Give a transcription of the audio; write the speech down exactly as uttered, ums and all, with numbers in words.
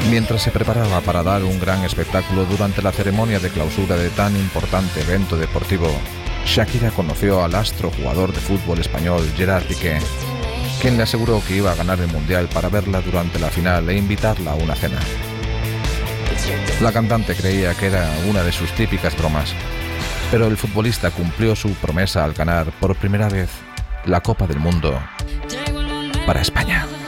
Mientras se preparaba para dar un gran espectáculo durante la ceremonia de clausura de tan importante evento deportivo, Shakira conoció al astro jugador de fútbol español Gerard Piqué, quien le aseguró que iba a ganar el Mundial para verla durante la final e invitarla a una cena. La cantante creía que era una de sus típicas bromas, pero el futbolista cumplió su promesa al ganar por primera vez la Copa del Mundo para España.